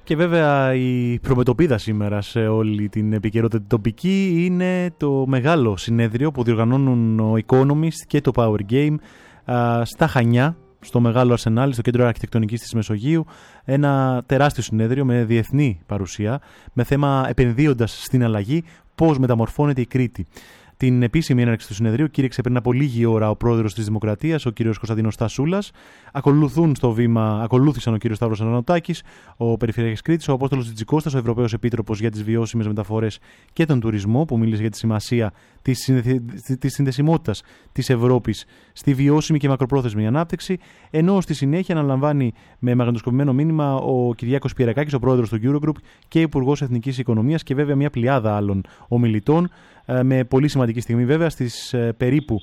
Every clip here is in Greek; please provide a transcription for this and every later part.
Και βέβαια η προμετωπίδα σήμερα σε όλη την επικαιρότητα τοπική είναι το μεγάλο συνέδριο που διοργανώνουν ο Economist και το Power Game στα Χανιά, στο Μεγάλο Αρσενάλι, στο Κέντρο Αρχιτεκτονικής της Μεσογείου. Ένα τεράστιο συνέδριο με διεθνή παρουσία, με θέμα επενδύοντας στην αλλαγή, πώς μεταμορφώνεται η Κρήτη. Την επίσημη έναρξη του συνεδρίου κήρυξε πριν από λίγη ώρα ο πρόεδρος της Δημοκρατίας, ο κύριος Κωνσταντίνος Στασούλας. Ακολούθησαν ο κύριος Σταύρος Ανανοτάκης, ο Περιφερειάρχης Κρήτης, ο Απόστολος Τζιτζικώστας, ο Ευρωπαίος Επίτροπος για τις βιώσιμες μεταφορές και τον τουρισμό, που μίλησε για τη σημασία της συνδεσιμότητας της Ευρώπης στη βιώσιμη και μακροπρόθεσμη ανάπτυξη. Ενώ στη συνέχεια αναλαμβάνει με μαγνητοσκοπημένο μήνυμα ο Κυριάκος Πιερακάκης, ο πρόεδρος του Eurogroup και υπουργός Εθνικής Οικονομίας, και βέβαια μια πλειάδα άλλων ομιλητών, με πολύ σημαντική στιγμή βέβαια στις περίπου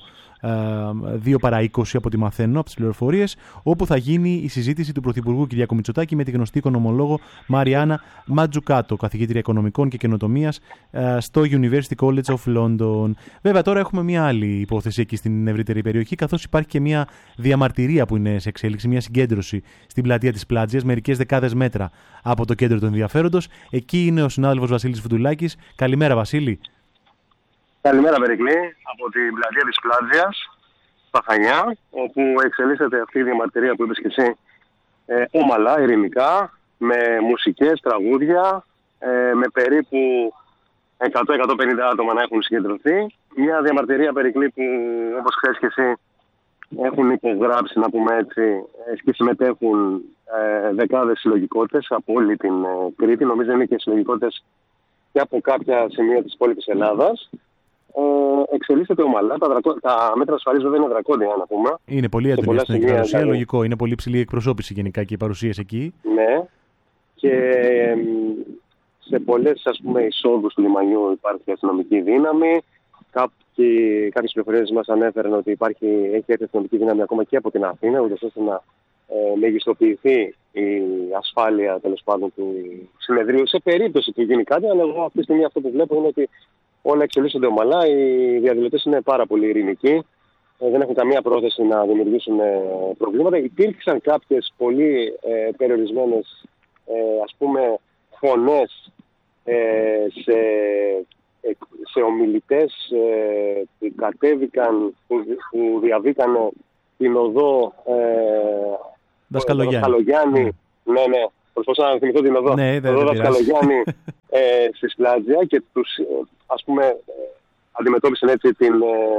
2 παρά 20 από ό,τι μαθαίνω από τις πληροφορίες, όπου θα γίνει η συζήτηση του Πρωθυπουργού Κυριάκου Μητσοτάκη με τη γνωστή οικονομολόγο Μαριάννα Ματζουκάτο, καθηγήτρια οικονομικών και καινοτομίας στο University College of London. Βέβαια τώρα έχουμε μια άλλη υπόθεση εκεί στην ευρύτερη περιοχή, καθώς υπάρχει και μια διαμαρτυρία που είναι σε εξέλιξη, μια συγκέντρωση στην πλατεία της Πλάτζιας, μερικές δεκάδες μέτρα από το κέντρο του ενδιαφέροντος. Εκεί είναι ο συνάδελφος Βασίλης Φουντουλάκης. Καλημέρα, Βασίλη. Καλημέρα, Περικλή, από την πλατεία της Πλάτζιας, στα Χανιά, όπου εξελίσσεται αυτή η διαμαρτυρία που είπες και εσύ, όμαλα, ειρηνικά, με μουσικές, τραγούδια, με περίπου 100-150 άτομα να έχουν συγκεντρωθεί. Μια διαμαρτυρία, Περικλή, που όπως ξέρεις και εσύ έχουν υπογράψει, να πούμε έτσι, και συμμετέχουν δεκάδες συλλογικότητες από όλη την Κρήτη. Νομίζω είναι και συλλογικότητες και από κάποια σημεία της υπόλοιπης Ελλάδας. Εξελίσσεται ομαλά. Τα μέτρα ασφαλής βέβαια είναι δρακόντια, να πούμε. Είναι πολύ έντονη η παρουσία, λογικό. Είναι πολύ ψηλή η εκπροσώπηση γενικά και οι παρουσίες εκεί. Ναι. Και σε πολλές, ας πούμε, εισόδους του λιμανιού υπάρχει αστυνομική δύναμη. Κάποιες πληροφορίες μας ανέφεραν ότι έχει έρθει αστυνομική δύναμη ακόμα και από την Αθήνα, ούτως ώστε να μεγιστοποιηθεί η ασφάλεια, τέλος πάντων, του συνεδρίου σε περίπτωση που γίνει κάτι. Αλλά εγώ αυτή τη στιγμή αυτό που βλέπω είναι ότι όλα εξελίσσονται ομαλά. Οι διαδηλωτές είναι πάρα πολύ ειρηνικοί. Δεν έχουν καμία πρόθεση να δημιουργήσουν προβλήματα. Υπήρξαν κάποιες πολύ περιορισμένες, ας πούμε, φωνές σε ομιλητές που κατέβηκαν, που διαβήκαν την οδό Δασκαλογιάννη. Ναι. Προσπαθούσα να θυμηθώ την οδό. Οδό Δασκαλογιάννη στη Πλάτζια και τους, ας πούμε, αντιμετώπισαν έτσι την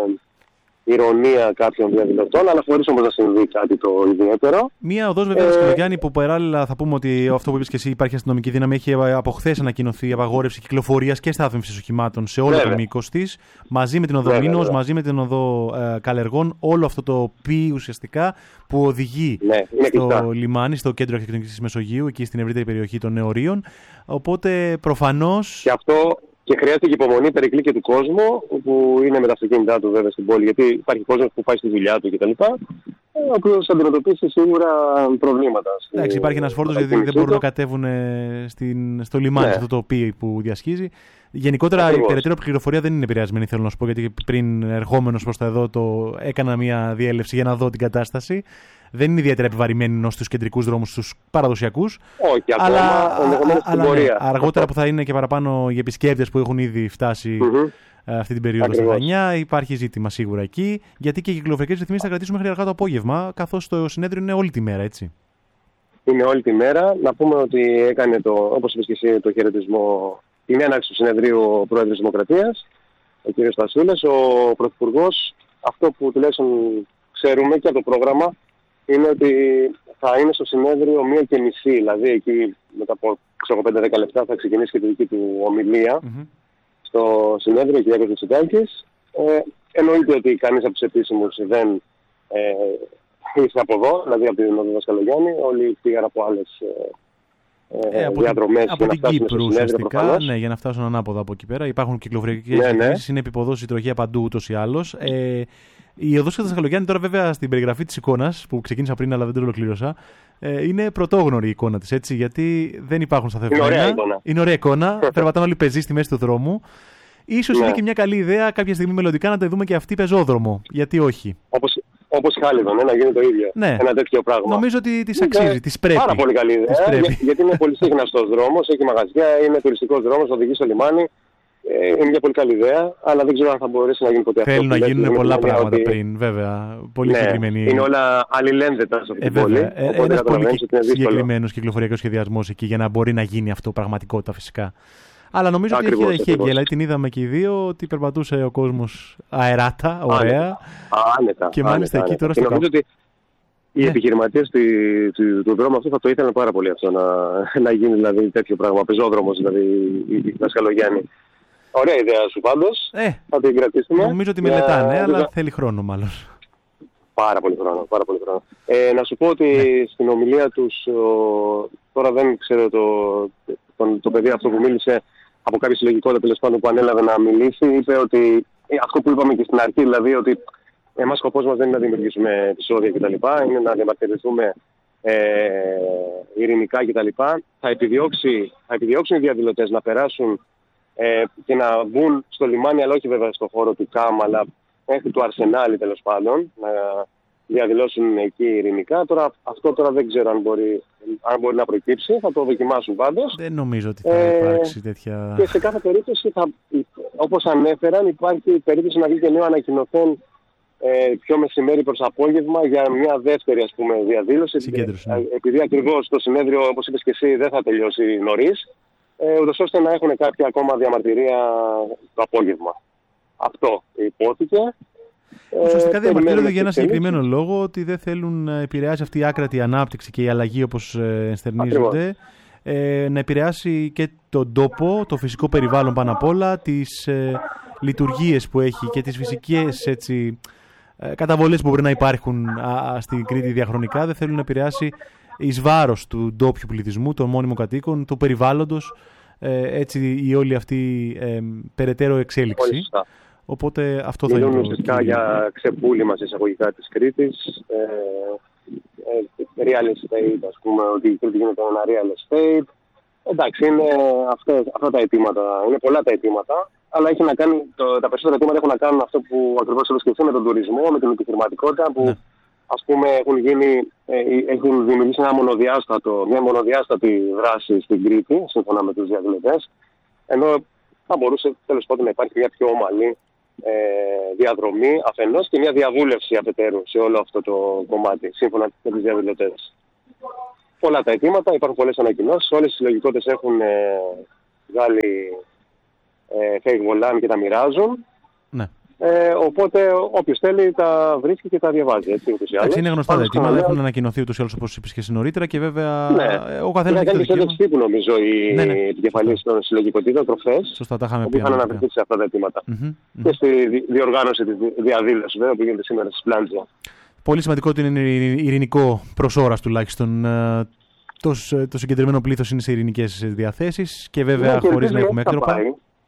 ηρωνία κάποιων διαδηλωτών, αλλά χωρίς όμως να συμβεί κάτι το ιδιαίτερο. Μία οδός βέβαια Δασκαλογιάννη που παράλληλα θα πούμε ότι αυτό που είπες και εσύ, υπάρχει αστυνομική δύναμη, έχει από χθες ανακοινωθεί απαγόρευση κυκλοφορίας και στάθμευσης οχημάτων σε όλο το μήκος της, μαζί με την οδό Μήνος, μαζί με την οδό Καλεργών, όλο αυτό το οποίο ουσιαστικά που οδηγεί στο λιμάνι, στο κέντρο αρχιτεκτονικής της Μεσογείου, εκεί στην ευρύτερη περιοχή των Νεωρίων. Οπότε προφανώς. Και αυτό. Και χρειάζεται και υπομονή, Περικλή, και του κόσμου που είναι με τα αυτοκίνητά του βέβαια στην πόλη. Γιατί υπάρχει κόσμος που πάει στη δουλειά του κτλ. Ο οποίος θα αντιμετωπίσει σίγουρα προβλήματα. Εντάξει, υπάρχει ένας φόρτος γιατί δεν μπορούν να κατέβουν στο λιμάνι, αυτό το οποίο που διασχίζει. Γενικότερα η περαιτέρω πληροφορία δεν είναι επηρεασμένη, θέλω να σου πω, γιατί πριν ερχόμενος προς τα εδώ έκανα μια διέλευση για να δω την κατάσταση. Δεν είναι ιδιαίτερα επιβαρημένη ως στους κεντρικούς δρόμους, στους παραδοσιακούς. Όχι, αλλά ναι, αργότερα που θα είναι και παραπάνω οι επισκέπτες που έχουν ήδη φτάσει αυτή την περίοδο στα Χανιά, υπάρχει ζήτημα σίγουρα εκεί. Γιατί και οι κυκλοφορικές ρυθμίσεις θα κρατήσουμε μέχρι αργά το απόγευμα, καθώς το συνέδριο είναι όλη τη μέρα, έτσι. Είναι όλη τη μέρα. Να πούμε ότι έκανε όπως είπες και εσύ, το χαιρετισμό, την έναρξη του συνεδρίου ο πρόεδρος της Δημοκρατίας, ο κ. Στασούλας, ο πρωθυπουργός. Αυτό που τουλάχιστον ξέρουμε και από το πρόγραμμα είναι ότι θα είναι στο συνέδριο 1:30, δηλαδή εκεί μετά από 5-10 λεπτά θα ξεκινήσει και τη δική του ομιλία στο συνέδριο, ο Κυριάκος Μητσοτάκης. Εννοείται ότι κανείς από τους επίσημους δεν ήρθε από εδώ, δηλαδή από την οδό Δασκαλογιάννη, όλοι πήγαν από άλλες διαδρομές από την Κύπρο ουσιαστικά, ναι, για να φτάσουν ανάποδα από εκεί πέρα. Υπάρχουν κυκλοφορικές ρυθμίσεις, είναι επιποδός η τροχία παντού ούτως ή άλλως. Η οδός Δασκαλογιάννη τώρα βέβαια στην περιγραφή της εικόνας που ξεκίνησα πριν αλλά δεν το ολοκλήρωσα, είναι πρωτόγνωρη η εικόνα της, έτσι, γιατί δεν υπάρχουν σταθευμένα. Είναι ωραία εικόνα. Περπατάνε όλοι πεζοί στη μέση του δρόμου. Ίσως είναι και μια καλή ιδέα κάποια στιγμή μελλοντικά να τα δούμε και αυτή πεζόδρομο. Γιατί όχι. όπως η Χάλιβον, να γίνει το ίδιο. Ναι. Ένα τέτοιο πράγμα. Νομίζω ότι της αξίζει, της πρέπει. Πάρα πολύ καλή ιδέα, γιατί είναι πολύ σύγχναστος δρόμος, έχει μαγαζιά, είναι τουριστικός δρόμος, οδηγεί στο λιμάνι. Είναι μια πολύ καλή ιδέα, αλλά δεν ξέρω αν θα μπορέσει να γίνει ποτέ αυτό. Θέλουν να γίνουν πολλά πράγματα πριν, βέβαια. Πολύ συγκεκριμένοι. Είναι όλα αλληλένδετα σε αυτή την πόλη. Ένας πολύ συγκεκριμένος κυκλοφοριακός σχεδιασμός εκεί για να μπορεί να γίνει αυτό πραγματικότητα φυσικά. Αλλά νομίζω ότι έχει εγγέλα. Την είδαμε και οι δύο ότι περπατούσε ο κόσμος αεράτα, ωραία. Άνετα. Και μάλιστα εκεί τώρα στο κάτω. Νομίζω ότι οι επιχειρηματίες του δρόμου αυτού θα το ήθελαν πάρα πολύ αυτό να γίνει δηλαδή τέτοιο πράγμα. Πεζόδρομος δηλαδή η Δασκαλογιάννη. Ωραία ιδέα σου πάντως. Θα την κρατήσουμε. Νομίζω ότι μελετάνε, αλλά θέλει χρόνο μάλλον. Πάρα πολύ χρόνο. Πάρα πολύ χρόνο. Να σου πω ότι στην ομιλία τους, τώρα δεν ξέρω το παιδί αυτό που μίλησε από κάποια συλλογικότητα τέλος πάντων που ανέλαβε να μιλήσει, είπε ότι αυτό που είπαμε και στην αρχή, δηλαδή ότι εμάς σκοπός μας δεν είναι να δημιουργήσουμε επεισόδια κτλ. Είναι να διαμαρτυρηθούμε ειρηνικά κτλ. Θα επιδιώξουν οι διαδηλωτές να περάσουν και να μπουν στο λιμάνι, αλλά όχι βέβαια στο χώρο του ΚΑΜ, αλλά μέχρι του Αρσενάλη τέλος πάντων, να διαδηλώσουν εκεί ειρηνικά. Αυτό τώρα δεν ξέρω αν μπορεί να προκύψει, θα το δοκιμάσουν πάντως. Δεν νομίζω ότι θα υπάρξει τέτοια... Και σε κάθε περίπτωση, όπως ανέφεραν, υπάρχει περίπτωση να βγει και νέο ανακοινωθέν πιο μεσημέρι προς απόγευμα για μια δεύτερη ας πούμε διαδήλωση. Επειδή ακριβώς το συνέδριο, όπως είπες και εσύ, δεν θα τελειώσει νωρίς, ούτως ώστε να έχουν κάποια ακόμα διαμαρτυρία το απόγευμα. Αυτό υπόθηκε. Ουσιαστικά διαμαρτύρονται για ένα συγκεκριμένο λόγο, ότι δεν θέλουν να επηρεάσει αυτή η άκρατη ανάπτυξη και η αλλαγή όπως ενστερνίζονται, να επηρεάσει και τον τόπο, το φυσικό περιβάλλον πάνω απ' όλα, τις λειτουργίες που έχει και τις φυσικές καταβολές που μπορεί να υπάρχουν στην Κρήτη διαχρονικά. Δεν θέλουν να επηρεάσει εις βάρος του ντόπιου πληθυσμού, των μόνιμων κατοίκων, του περιβάλλοντος, έτσι η όλη αυτή περαιτέρω εξέλιξη. Οπότε αυτό θα είναι. Μιλούν ουσιαστικά για ξεπούλημα εισαγωγικά της Κρήτης, real estate, ας πούμε, ότι η Κρήτη γίνεται ένα real estate. Εντάξει, είναι αυτά τα αιτήματα, είναι πολλά τα αιτήματα, αλλά έχει να κάνει, τα περισσότερα αιτήματα έχουν να κάνουν αυτό που ακριβώς σκεφτεί με τον τουρισμό, με την επιχειρηματικότητα, που ας πούμε έχουν δημιουργήσει μια μονοδιάστατη δράση στην Κρήτη, σύμφωνα με τους διαδηλωτές, ενώ θα μπορούσε τέλος πάντων να υπάρχει μια πιο ομαλή διαδρομή αφενός και μια διαβούλευση αφετέρου σε όλο αυτό το κομμάτι, σύμφωνα με τους διαδηλωτές. Πολλά τα αιτήματα, υπάρχουν πολλές ανακοινώσεις, όλες οι συλλογικότητες έχουν βγάλει fake volan και τα μοιράζουν. Ναι. Οπότε όποιος θέλει τα βρίσκει και τα διαβάζει. Έτσι, είναι γνωστά τα αιτήματα, έχουν ανακοινωθεί ούτως ή άλλως όπως είπες και εσύ νωρίτερα και βέβαια ο καθένας έχει το δικαίωμα. Είναι τύπου νομίζω οι επικεφαλής των συλλογικοτήτων προχθές. Σωστά, τα είχαμε πει. Που είχαν αναφερθεί σε αυτά τα αιτήματα. Και στη διοργάνωση της διαδήλωσης που γίνεται σήμερα στη Σπλάντζια. Πολύ σημαντικό ότι είναι ειρηνικό προς ώρας τουλάχιστον. Το συγκεντρωμένο πλήθος είναι σε ειρηνικές διαθέσεις και βέβαια χωρίς να έχουμε έκτροπα.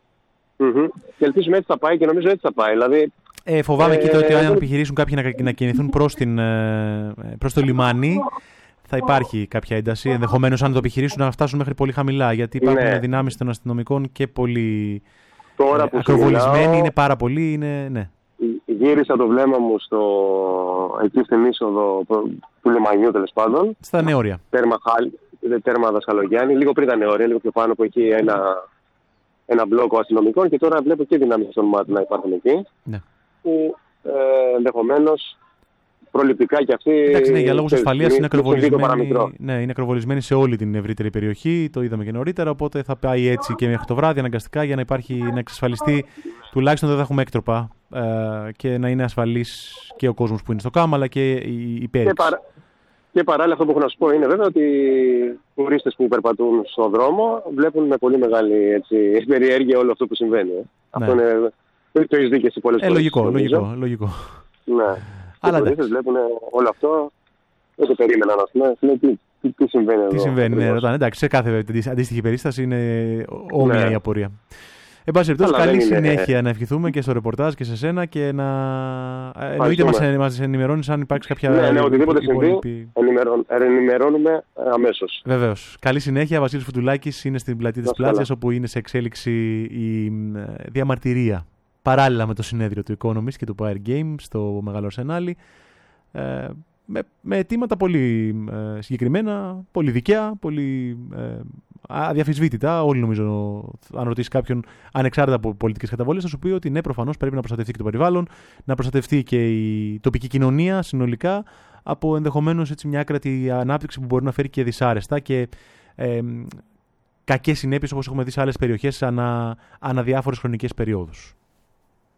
Και ελπίζουμε έτσι θα πάει και νομίζω έτσι θα πάει. Δηλαδή, φοβάμαι και ότι αν επιχειρήσουν κάποιοι να κινηθούν προς το λιμάνι, θα υπάρχει κάποια ένταση. Ενδεχομένως αν το επιχειρήσουν να φτάσουν μέχρι πολύ χαμηλά, γιατί υπάρχουν δυνάμεις των αστυνομικών και πολύ ακροβολισμένοι, είναι πάρα πολύ. Ναι. Γύρισα το βλέμμα μου εκεί στην είσοδο του λιμανιού τέλος πάντων. Στα Νεόρια. Τέρμα Δασκαλογιάννη, λίγο πριν τα Νεόρια, λίγο πιο πάνω από εκεί ένα μπλόκο αστυνομικών και τώρα βλέπω και δυνάμεις των ΜΑΤ να υπάρχουν εκεί. Ναι. Που ενδεχομένως προληπτικά και αυτοί. Εντάξει, για λόγους ασφαλείας είναι ακροβολισμένοι σε όλη την ευρύτερη περιοχή. Το είδαμε και νωρίτερα. Οπότε θα πάει έτσι και μέχρι το βράδυ αναγκαστικά για να εξασφαλιστεί τουλάχιστον δεν θα έχουμε έκτροπα και να είναι ασφαλής και ο κόσμος που είναι στο ΚΑΜ αλλά και η υπέρηξη. Και παράλληλα αυτό που έχω να σου πω είναι βέβαια ότι οι τουρίστες που περπατούν στον δρόμο βλέπουν με πολύ μεγάλη περιέργεια όλο αυτό που συμβαίνει. Ναι. Αυτό είναι το έχεις δει και εσύ πολλές φορές. Λογικό. Ναι. Αλλά οι τουρίστες βλέπουν όλο αυτό, δεν το περίμεναν να πούμε. Τι συμβαίνει εδώ. Τι συμβαίνει, ναι, ρωτάνε. Εντάξει, σε κάθε αντίστοιχη περίσταση είναι όμοια η απορία. Εν πάση περιπτώσει, καλή συνέχεια να ευχηθούμε και στο ρεπορτάζ και σε σένα και να εννοείται μας ενημερώνεις αν υπάρξει κάποια. Ναι, οτιδήποτε συμβεί, ενημερώνουμε αμέσως. Βεβαίως. Καλή συνέχεια. Βασίλης Φουντουλάκης είναι στην πλατεία της Πλάτζιας, όπου είναι σε εξέλιξη η διαμαρτυρία παράλληλα με το συνέδριο του Economist και του Power Game στο Μεγάλο Αρσενάλι. με αιτήματα πολύ συγκεκριμένα, πολύ δικαία, πολύ αδιαφυσβήτητα. Όλοι νομίζω, αν ρωτήσει κάποιον ανεξάρτητα από πολιτικές καταβολές, θα σου πει ότι ναι, προφανώς πρέπει να προστατευτεί και το περιβάλλον, να προστατευτεί και η τοπική κοινωνία συνολικά από ενδεχομένως έτσι μια άκρατη ανάπτυξη που μπορεί να φέρει και δυσάρεστα και κακές συνέπειες όπως έχουμε δει σε άλλες περιοχές ανά διάφορες χρονικές περιόδους.